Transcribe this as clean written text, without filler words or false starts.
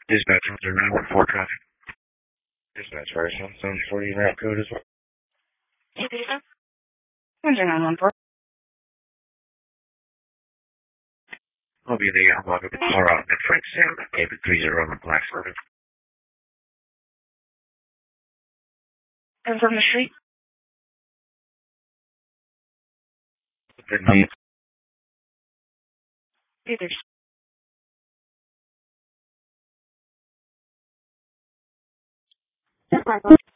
Dispatch from 0914 traffic. Dispatch, first 140 route code as well. 0914. I'll be the Albuquerque Colorado Freight Sam, David 301 Black Suburban. Confirm the street. Good night. Either.